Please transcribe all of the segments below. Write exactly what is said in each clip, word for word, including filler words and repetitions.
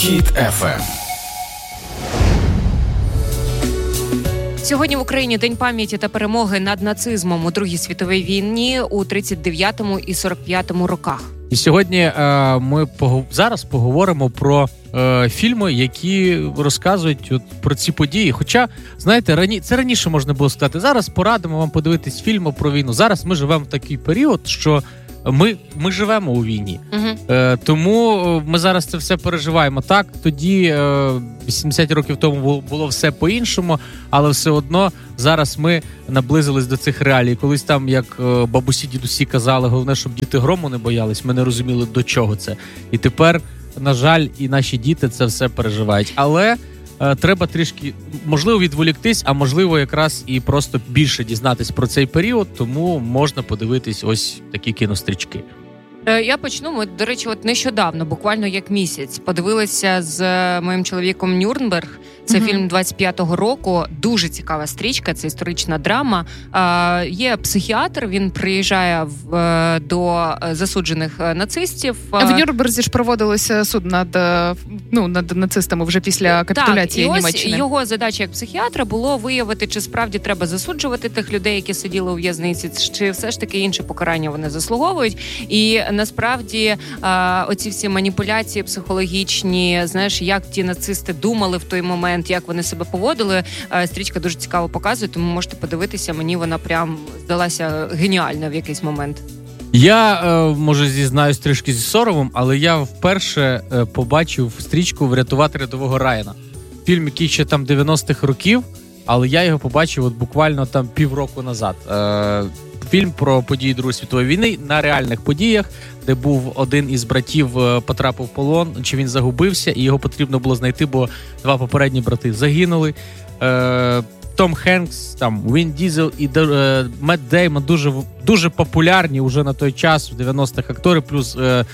Хіт еф ем. Сьогодні в Україні День пам'яті та перемоги над нацизмом у Другій світовій війні у тридцять дев'ятому і сорок п'ятому роках. І сьогодні е, ми погов... зараз поговоримо про е, фільми, які розказують от, про ці події. Хоча, знаєте, рані... це раніше можна було сказати. Зараз порадимо вам подивитись фільми про війну. Зараз ми живемо в такий період, що ми, ми живемо у війні. Угу. Е, тому ми зараз це все переживаємо. Так, тоді е, вісімдесят років тому було все по-іншому, але все одно зараз ми наблизились до цих реалій. Колись там, як е, бабусі, дідусі казали, головне, щоб діти грому не боялись, ми не розуміли, до чого це. І тепер, на жаль, і наші діти це все переживають. Але е, треба трішки, можливо, відволіктись, а можливо, якраз і просто більше дізнатись про цей період, тому можна подивитись ось такі кінострічки. Я почну. Ми, до речі, от нещодавно, буквально як місяць, подивилися з моїм чоловіком «Нюрнберг». Це uh-huh. фільм двадцять п'ятого року. Дуже цікава стрічка, це історична драма. А, є психіатр, він приїжджає в, до засуджених нацистів. В Нюрнберзі ж проводилося суд над, ну, над нацистами вже після капітуляції так, і Німеччини. Ось його задача як психіатра було виявити, чи справді треба засуджувати тих людей, які сиділи у в'язниці, чи все ж таки інше покарання вони заслуговують. І насправді а, оці всі маніпуляції психологічні, знаєш, як ті нацисти думали в той момент, як вони себе поводили, стрічка дуже цікаво показує, тому можете подивитися, мені вона прям здалася геніальна в якийсь момент. Я, може, зізнаюсь трішки зі соромом, але я вперше побачив стрічку «Врятувати рядового Райана». Фільм, який ще там дев'яностих років, але я його побачив от буквально там півроку назад. Фільм про події Другої світової війни на реальних подіях, де був один із братів потрапив в полон, чи він загубився, і його потрібно було знайти, бо два попередні брати загинули. Е, Том Хенкс, там Він Дізел і е, Мет Деймон дуже, дуже популярні вже на той час, в дев'яностих актори, плюс е,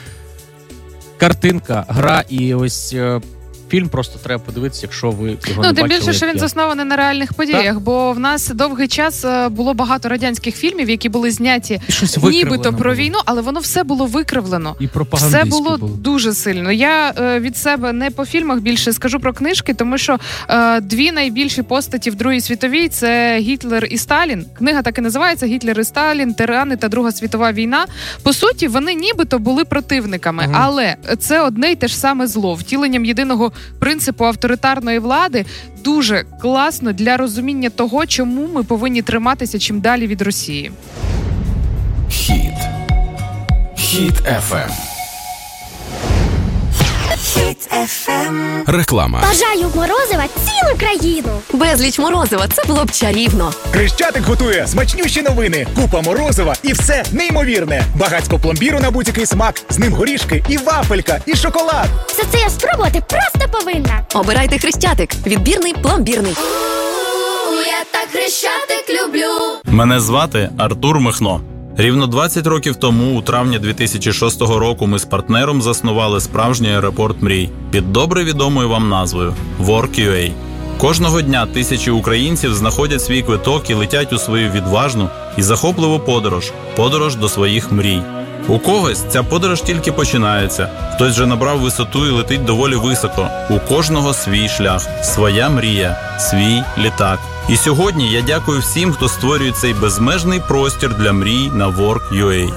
картинка, гра і ось... Е, Фільм просто треба подивитися, якщо ви його ну, не бачили. Ну, тим більше, що він я. заснований на реальних подіях, так? Бо в нас довгий час було багато радянських фільмів, які були зняті нібито про було. війну, але воно все було викривлено. І пропагандистське все було, було дуже сильно. Я е, від себе не по фільмах більше скажу про книжки, тому що е, дві найбільші постаті в Другій світовій – це Гітлер і Сталін. Книга так і називається «Гітлер і Сталін. Тирани та Друга світова війна». По суті, вони нібито були противниками, угу. але це одне й те ж саме зло. Втіленням єдиного принципу авторитарної влади дуже класно для розуміння того, чому ми повинні триматися чим далі від Росії. Хіт. Хіт еф ем. Хіт еф ем. Реклама. Бажаю морозива цілу країну. Безліч морозива, це було б чарівно. Хрещатик готує смачнющі новини. Купа морозива і все неймовірне. Багацько пломбіру на будь-який смак. З ним горішки і вафелька, і шоколад. Все це я спробувати просто повинна. Обирайте Хрещатик. Відбірний, пломбірний. Я так Хрещатик люблю. Мене звати Артур Михно. Рівно двадцять років тому, у травні дві тисячі шостого року, ми з партнером заснували справжній аеропорт мрій під добре відомою вам назвою WorkUA. Кожного дня тисячі українців знаходять свій квиток і летять у свою відважну і захопливу подорож – подорож до своїх мрій. У когось ця подорож тільки починається, хтось вже набрав висоту і летить доволі високо. У кожного свій шлях, своя мрія, свій літак. І сьогодні я дякую всім, хто створює цей безмежний простір для мрій на WorkUA.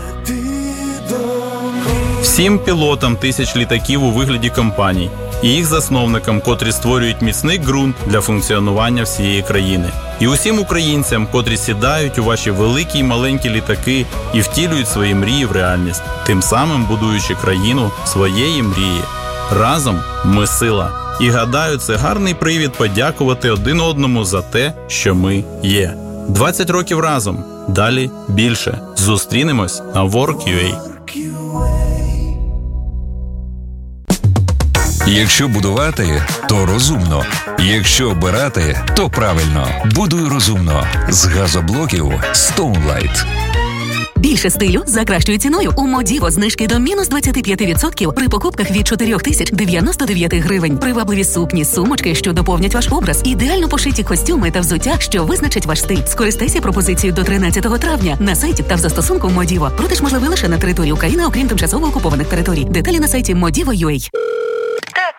Всім пілотам тисяч літаків у вигляді компаній і їх засновникам, котрі створюють міцний ґрунт для функціонування всієї країни. І усім українцям, котрі сідають у ваші великі й маленькі літаки і втілюють свої мрії в реальність, тим самим будуючи країну своєї мрії. Разом ми сила. І гадаю, це гарний привід подякувати один одному за те, що ми є. двадцять років разом. Далі більше. Зустрінемось на WorkUA. Якщо будувати, то розумно. Якщо обирати, то правильно. Будуй розумно. З газоблоків Stoneline. Більше стилю за кращою ціною. У Модіво знижки до мінус двадцять п'ять відсотків при покупках від чотири тисячі дев'яносто дев'ять гривень. Привабливі сукні, сумочки, що доповнять ваш образ. Ідеально пошиті костюми та взуття, що визначать ваш стиль. Скористайся пропозицією до тринадцятого травня на сайті та в застосунку Модіво. Продаж можливий лише на території України, окрім тимчасово окупованих територій. Деталі на сайті модіво крапка ю а. Так,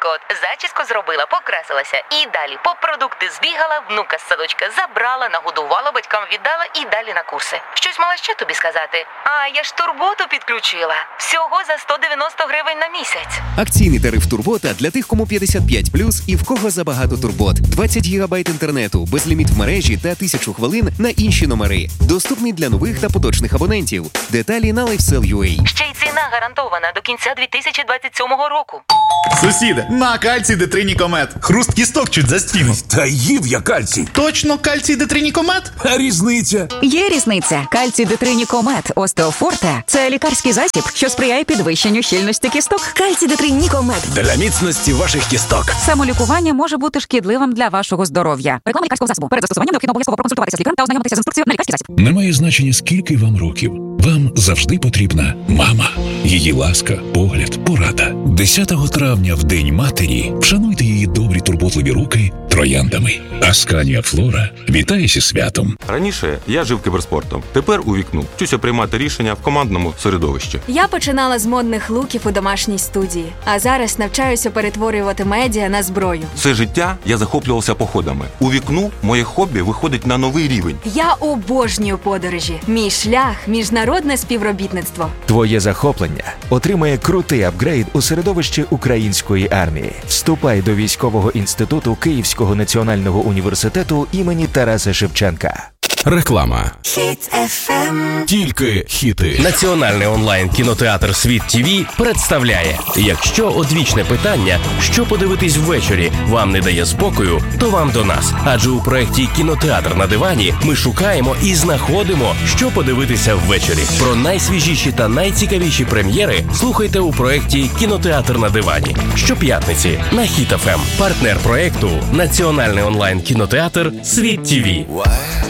Так от, зачіску зробила, покрасилася і далі по продукти збігала, внука з садочка забрала, нагодувала, батькам віддала і далі на курси. Щось мала ще тобі сказати? А, я ж турботу підключила. Всього за сто дев'яносто гривень на місяць. Акційний тариф Турбота для тих, кому п'ятдесят п'ять плюс і в кого забагато турбот. двадцять гігабайт інтернету, безліміт в мережі та тисячу хвилин на інші номери. Доступний для нових та поточних абонентів. Деталі на LifeSell.ua. Ще й ціна гарантована до кінця дві тисячі двадцять сьомого року. Сусіде, на кальцій Детринікомет. Хруст кісток чуть за стіну. Та їв я кальцій. Точно кальцій Детринікомет? А різниця? Є різниця. Кальцій Детринікомет Остеофорте – це лікарський засіб, що сприяє підвищенню щільності кісток. Кальцій Детринікомет. Для міцності ваших кісток. Самолікування може бути шкідливим для вашого здоров'я. Реклама лікарського засобу. Перед застосуванням необхідно обов'язково проконсультуватися з лікарем та ознайомитися з інструкцією на лікарський засіб. Немає значення, скільки вам років. Вам завжди потрібна мама. Її ласка, погляд, порада. десятого травня, в День матері, вшануйте її добрі турботливі руки трояндами. Асканія Флора вітає зі святом. Раніше я жив кіберспортом. Тепер у вікну вчуся приймати рішення в командному середовищі. Я починала з модних луків у домашній студії, а зараз навчаюся перетворювати медіа на зброю. Все життя я захоплювався походами. У вікну моє хобі виходить на новий рівень. Я обожнюю подорожі. Мій шлях – міжнародне співробітництво. Твоє захоплення отримає крутий апгрейд у середовищі української армії. Вступай до військового інституту Київського національного університету імені Тараса Шевченка. Реклама. Хіт еф ем. Тільки хіти. Національний онлайн-кінотеатр «Світ ТІВІ» представляє: якщо одвічне питання, що подивитись ввечері, вам не дає спокою, то вам до нас. Адже у проєкті «Кінотеатр на дивані» ми шукаємо і знаходимо, що подивитися ввечері. Про найсвіжіші та найцікавіші прем'єри слухайте у проєкті «Кінотеатр на дивані» щоп'ятниці на Хіт еф ем. Партнер проєкту – Національний онлайн-кінотеатр «Світ ТІВІ».